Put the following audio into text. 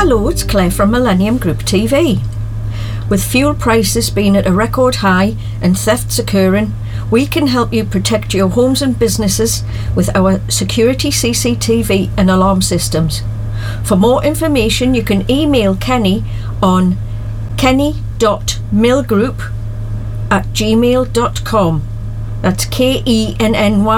Hello, it's Claire from Millennium Group TV. With fuel prices being at a record high and thefts occurring, we can help you protect your homes and businesses with our security CCTV and alarm systems. For more information, you can email Kenny on kenny.millgroup@gmail.com. That's KENNY